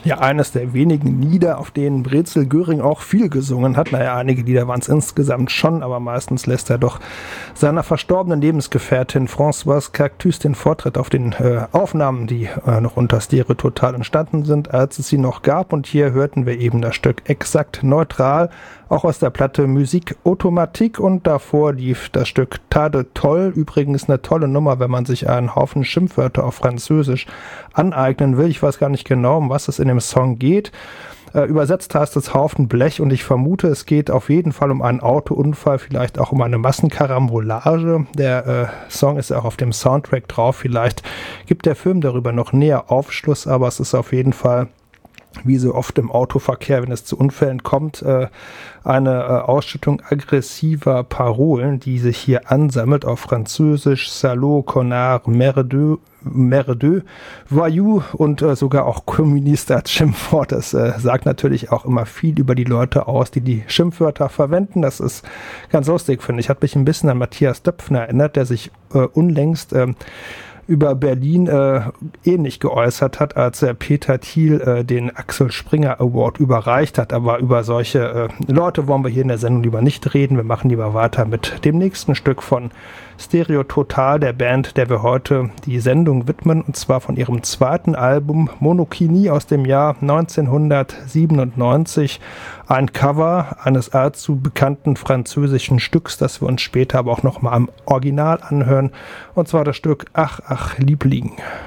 Ja, eines der wenigen Lieder, auf denen Brezel Göring auch viel gesungen hat. Naja, einige Lieder waren es insgesamt schon, aber meistens lässt er doch seiner verstorbenen Lebensgefährtin Françoise Cactus den Vortritt auf den Aufnahmen, die noch unter Stereo Total entstanden sind, als es sie noch gab. Und hier hörten wir eben das Stück Exakt Neutral, auch aus der Platte Musique Automatique, und davor lief das Stück Tade Toll. Übrigens eine tolle Nummer, wenn man sich einen Haufen Schimpfwörter auf Französisch aneignen will. Ich weiß gar nicht genau, um was es in dem Song geht. Übersetzt heißt es Haufen Blech, und ich vermute, es geht auf jeden Fall um einen Autounfall, vielleicht auch um eine Massenkarambolage. Der Song ist ja auch auf dem Soundtrack drauf. Vielleicht gibt der Film darüber noch näher Aufschluss, aber es ist auf jeden Fall, wie so oft im Autoverkehr, wenn es zu Unfällen kommt, eine Ausschüttung aggressiver Parolen, die sich hier ansammelt auf Französisch: Salaud, Connard, Merdeux, Voyou und sogar auch Kommunist als Schimpfwort. Das sagt natürlich auch immer viel über die Leute aus, die Schimpfwörter verwenden. Das ist ganz lustig, finde ich. Hat mich ein bisschen an Matthias Döpfner erinnert, der sich unlängst über Berlin ähnlich geäußert hat, als Peter Thiel den Axel Springer Award überreicht hat. Aber über solche Leute wollen wir hier in der Sendung lieber nicht reden. Wir machen lieber weiter mit dem nächsten Stück von Stereo Total, der Band, der wir heute die Sendung widmen, und zwar von ihrem zweiten Album Monokinie aus dem Jahr 1997. Ein Cover eines allzu bekannten französischen Stücks, das wir uns später aber auch nochmal am Original anhören, und zwar das Stück Ach, ach, Liebling.